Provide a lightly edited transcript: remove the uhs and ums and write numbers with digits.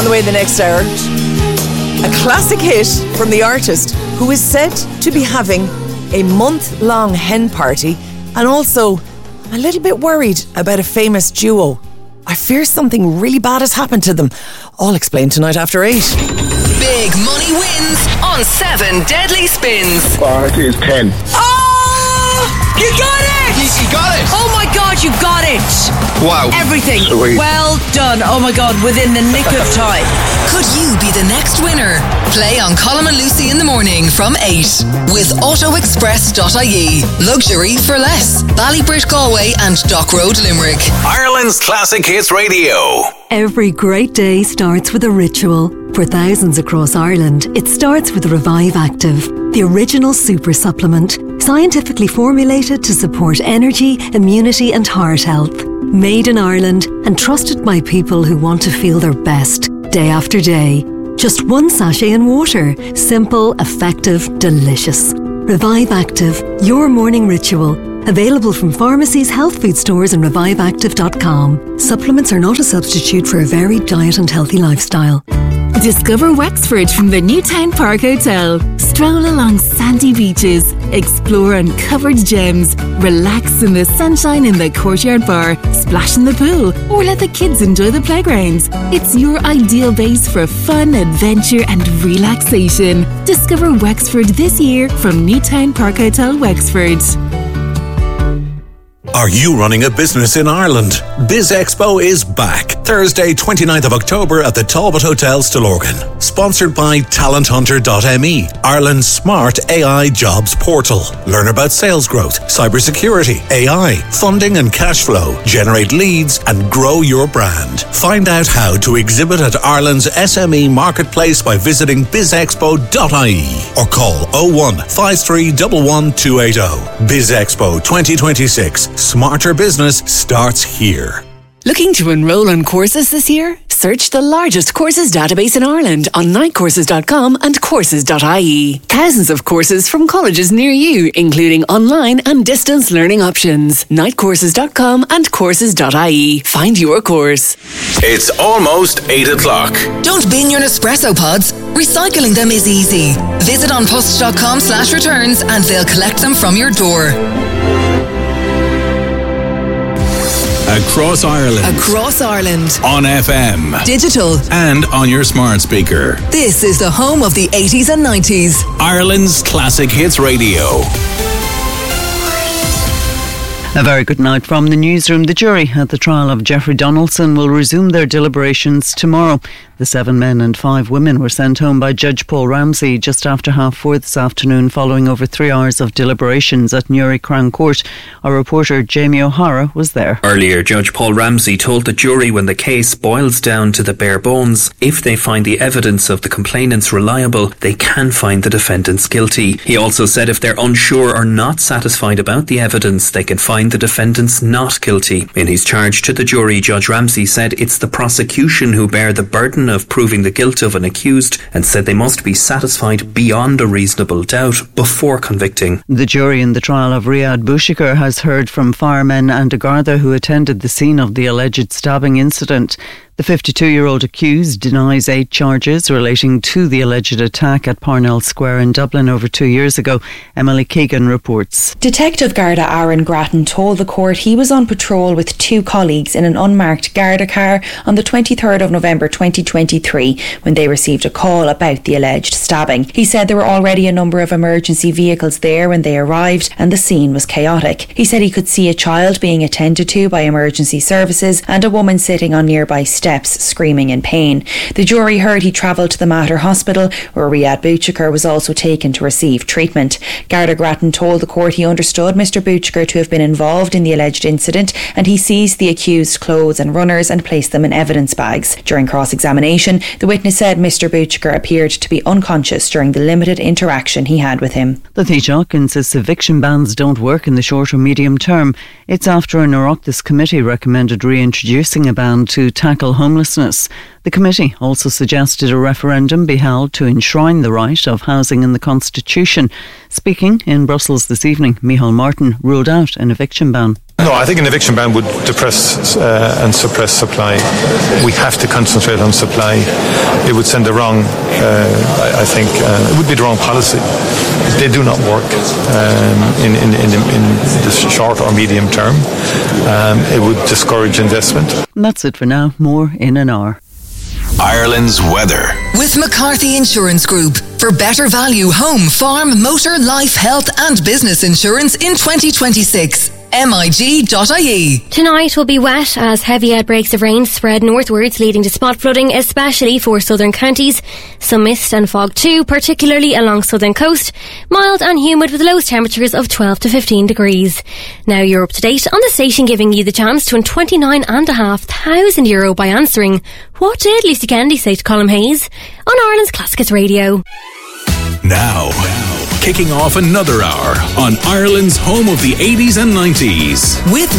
the way the next hour. A classic hit from the artist who is said to be having a month-long hen party, and also a little bit worried about a famous duo. I fear something really bad has happened to them. All explained tonight after 8. Big money wins on 7 Deadly Spins. It is 10. Oh! You got it! You got it! Oh my God, you got it! Wow. Everything. Sweet. Well done. Oh my God, within the nick of time. Could you be the next winner? Play on Colm and Lucy in the morning from 8 with autoexpress.ie. Luxury for less. Ballybridge Galway and Dock Road Limerick. Ireland's Classic Hits Radio. Every great day starts with a ritual. For thousands across Ireland, it starts with Revive Active, the original super supplement, scientifically formulated to support energy, immunity and heart health. Made in Ireland and trusted by people who want to feel their best, day after day. Just one sachet in water. Simple, effective, delicious. Revive Active, your morning ritual. Available from pharmacies, health food stores and reviveactive.com. Supplements are not a substitute for a varied diet and healthy lifestyle. Discover Wexford from the Newtown Park Hotel. Stroll along sandy beaches, explore uncovered gems, relax in the sunshine in the courtyard bar, splash in the pool, or let the kids enjoy the playgrounds. It's your ideal base for fun, adventure and relaxation. Discover Wexford this year from Newtown Park Hotel, Wexford. Are you running a business in Ireland? Biz Expo is back Thursday 29th of October at the Talbot Hotel, Stillorgan. Sponsored by talenthunter.me, Ireland's smart AI jobs portal. Learn about sales growth, cybersecurity, AI, funding and cash flow, generate leads and grow your brand. Find out how to exhibit at Ireland's SME marketplace by visiting bizexpo.ie or call 01 53 11 280. Biz Expo 2026. Smarter business starts here. Looking to enroll on courses this year? Search the largest courses database in Ireland on nightcourses.com and courses.ie. Thousands of courses from colleges near you, including online and distance learning options. Nightcourses.com and courses.ie. Find your course. It's almost 8 o'clock. Don't bin your Nespresso pods. Recycling them is easy. Visit onpost.com/returns and they'll collect them from your door. Across Ireland. Across Ireland. On FM. Digital. And on your smart speaker. This is the home of the 80s and 90s. Ireland's Classic Hits Radio. A very good night from the newsroom. The jury at the trial of Jeffrey Donaldson will resume their deliberations tomorrow. The 7 men and 5 women were sent home by Judge Paul Ramsey just after 4:30 this afternoon, following over 3 hours of deliberations at Newry Crown Court. Our reporter Jamie O'Hara was there. Earlier, Judge Paul Ramsey told the jury when the case boils down to the bare bones, if they find the evidence of the complainants reliable, they can find the defendants guilty. He also said if they're unsure or not satisfied about the evidence, they can find the defendants not guilty. In his charge to the jury, Judge Ramsey said it's the prosecution who bear the burden of proving the guilt of an accused, and said they must be satisfied beyond a reasonable doubt before convicting. The jury in the trial of Riyad Bouchikar has heard from firemen and a Garda who attended the scene of the alleged stabbing incident. The 52-year-old accused denies 8 charges relating to the alleged attack at Parnell Square in Dublin over 2 years ago. Emily Keegan reports. Detective Garda Aaron Grattan told the court he was on patrol with 2 colleagues in an unmarked Garda car on the 23rd of November 2023 when they received a call about the alleged stabbing. He said there were already a number of emergency vehicles there when they arrived and the scene was chaotic. He said he could see a child being attended to by emergency services and a woman sitting on nearby steps screaming in pain. The jury heard he travelled to the Mater Hospital where Riyad Bouchikar was also taken to receive treatment. Garda Grattan told the court he understood Mr Bouchikar to have been involved in the alleged incident and he seized the accused's clothes and runners and placed them in evidence bags. During cross-examination, the witness said Mr Bouchikar appeared to be unconscious during the limited interaction he had with him. The Taoiseach insists eviction bans don't work in the short or medium term. It's after an Oireachtas committee recommended reintroducing a ban to tackle homelessness. The committee also suggested a referendum be held to enshrine the right of housing in the Constitution. Speaking in Brussels this evening, Micheál Martin ruled out an eviction ban. No, I think an eviction ban would depress and suppress supply. We have to concentrate on supply. It would send the wrong, it would be the wrong policy. They do not work in the short or medium term. It would discourage investment. And that's it for now. More in an hour. Ireland's weather. With McCarthy Insurance Group. For better value home, farm, motor, life, health and business insurance in 2026. MIG.ie. Tonight will be wet as heavy outbreaks of rain spread northwards, leading to spot flooding, especially for southern counties. Some mist and fog too, particularly along southern coast. Mild and humid with lowest temperatures of 12 to 15 degrees. Now you're up to date on the station, giving you the chance to win €29,500 by answering, what did Lucy Kennedy say to Colm Hayes? On Ireland's Classic Hits Radio. Now, kicking off another hour on Ireland's home of the 80s and 90s. With